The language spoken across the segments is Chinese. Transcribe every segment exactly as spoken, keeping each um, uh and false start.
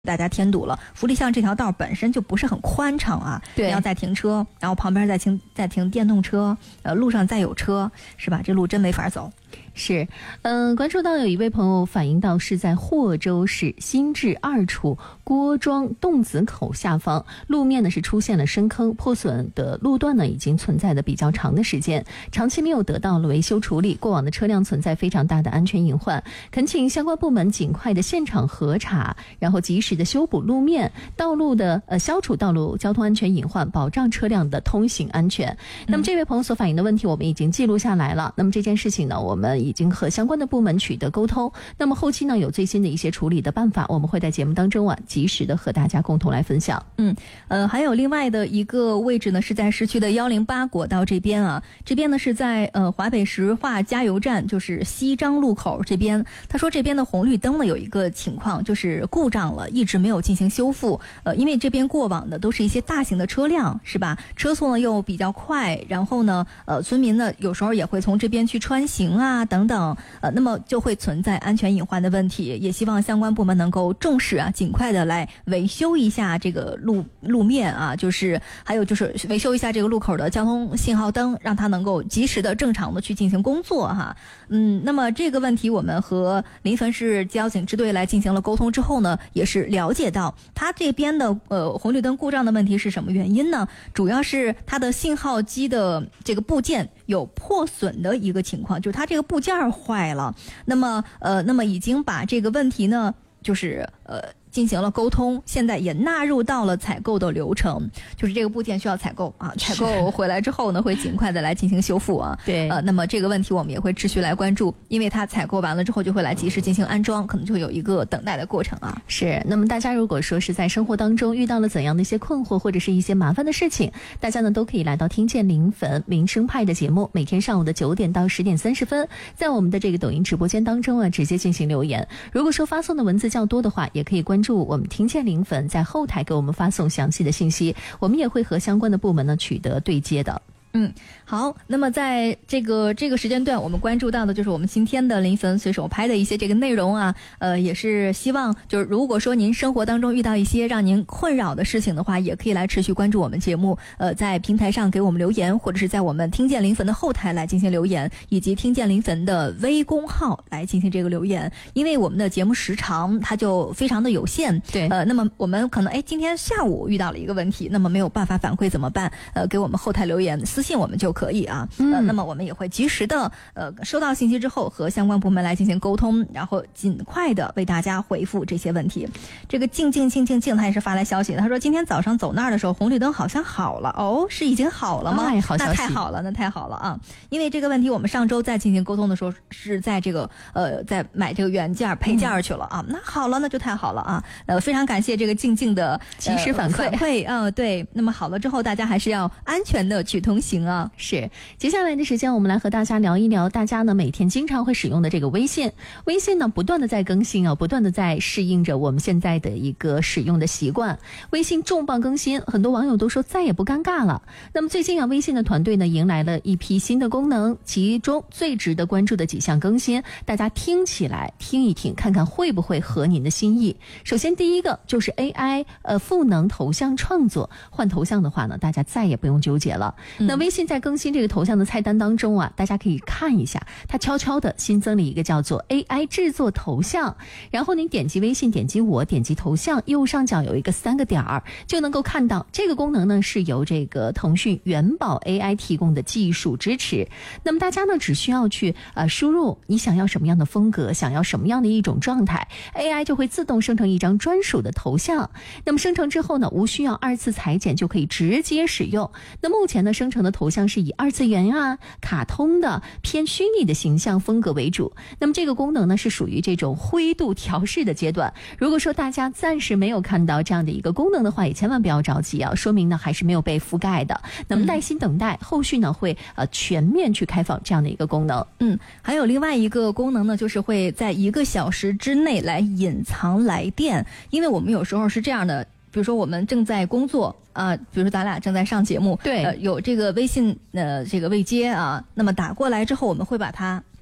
大家添堵了。福利巷这条道本身就不是很宽敞啊， 对， 要再停车，然后旁边再停再停电动车，呃，路上再有车，是吧？这路真没法走。 是，嗯、呃，关注到有一位朋友反映到是在霍州市新治二处郭庄洞子口下方，路面呢是出现了深坑，破损的路段呢已经存在的比较长的时间，长期没有得到了维修处理，过往的车辆存在非常大的安全隐患，恳请相关部门尽快的现场核查，然后及时的修补路面，道路的呃消除道路交通安全隐患，保障车辆的通行安全。嗯、那么这位朋友所反映的问题我们已经记录下来了，那么这件事情呢我们已经和相关的部门取得沟通，那么后期呢有最新的一些处理的办法，我们会在节目当中啊及时的和大家共同来分享。 嗯，呃，还有另外的一个位置呢是在市区的一零八国道这边啊，这边呢是在呃华北石化加油站，就是西张路口这边。他说这边的红绿灯呢有一个情况就是故障了，一直没有进行修复。呃，因为这边过往的都是一些大型的车辆，是吧？车速呢又比较快，然后呢，呃，村民呢有时候也会从这边去穿行啊等等。呃，那么就会存在安全隐患的问题，也希望相关部门能够重视啊，尽快的来维修一下这个路路面啊，就是还有就是维修一下这个路口的交通信号灯，让它能够及时的正常的去进行工作哈。嗯，那么这个问题我们和临汾市交警支队来进行了沟通之后呢，也是了解到它这边的呃红绿灯故障的问题是什么原因呢？主要是它的信号机的这个部件有破损的一个情况，就是它这个部件坏了，那么呃，那么已经把这个问题呢，就是呃进行了沟通，现在也纳入到了采购的流程，就是这个部件需要采购啊，采购回来之后呢，会尽快的来进行修复啊。 对， 呃，那么这个问题我们也会持续来关注，因为它采购完了之后就会来及时进行安装，可能就会有一个等待的过程啊。 是，那么大家如果说是在生活当中遇到了怎样的一些困惑或者是一些麻烦的事情，大家呢都可以来到听见临汾民生派的节目，每天上午的九点到十点三十分，在我们的这个抖音直播间当中啊，直接进行留言。如果说发送的文字较多的话，也可以关注我们听见临汾，在后台给我们发送详细的信息，我们也会和相关的部门呢取得对接的。 嗯，好，那么在这个这个时间段，我们关注到的就是我们今天的临汾随手拍的一些这个内容啊，呃，也是希望就是如果说您生活当中遇到一些让您困扰的事情的话，也可以来持续关注我们节目，呃，在平台上给我们留言，或者是在我们听见临汾的后台来进行留言，以及听见临汾的微公号来进行这个留言，因为我们的节目时长它就非常的有限， 对， 呃，那么我们可能哎今天下午遇到了一个问题，那么没有办法反馈怎么办？呃，给我们后台留言。私信我们就可以啊，呃，那么我们也会及时的呃收到信息之后和相关部门来进行沟通，然后尽快的为大家回复这些问题。这个静静静静静他也是发来消息的，他说今天早上走那儿的时候红绿灯好像好了哦，是已经好了吗？ 哎，好消息， 那太好了，那太好了啊！因为这个问题我们上周在进行沟通的时候是在这个呃在买这个原件配件去了啊，嗯、那好了那就太好了啊！呃，非常感谢这个静静的及时反馈， 呃、反馈啊、呃，对。那么好了之后，大家还是要安全的去通行啊。 是，接下来的时间我们来和大家聊一聊大家呢每天经常会使用的这个微信。微信呢不断的在更新啊，不断的在适应着我们现在的一个使用的习惯。微信重磅更新，很多网友都说再也不尴尬了。那么最近啊，微信的团队呢迎来了一批新的功能，其中最值得关注的几项更新，大家听起来听一听，看看会不会合您的心意。首先第一个就是 A I 呃赋能头像创作，换头像的话呢，大家再也不用纠结了。嗯、那微信在更新这个头像的菜单当中啊，大家可以看一下，它悄悄的新增了一个叫做 A I 制作头像，然后您点击微信，点击我，点击头像，右上角有一个三个点儿，就能够看到这个功能呢是由这个腾讯元宝 A I 提供的技术支持。那么大家呢只需要去呃输入你想要什么样的风格，想要什么样的一种状态， A I 就会自动生成一张专属的头像。那么生成之后呢，无需要二次裁剪就可以直接使用。那目前呢生成的头像是以二次元啊、卡通的偏虚拟的形象风格为主。那么这个功能呢是属于这种灰度调试的阶段。如果说大家暂时没有看到这样的一个功能的话，也千万不要着急啊，说明呢还是没有被覆盖的。那么耐心等待，嗯、后续呢会呃全面去开放这样的一个功能。 嗯，还有另外一个功能呢，就是会在一个小时之内来隐藏来电，因为我们有时候是这样的。比如说我们正在工作啊、呃，比如说咱俩正在上节目， 对， 呃，有这个微信呃这个未接啊，那么打过来之后，我们会把它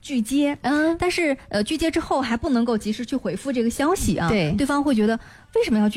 拒接， 嗯， 但是呃拒接之后还不能够及时去回复这个消息啊， 对， 对方会觉得为什么要拒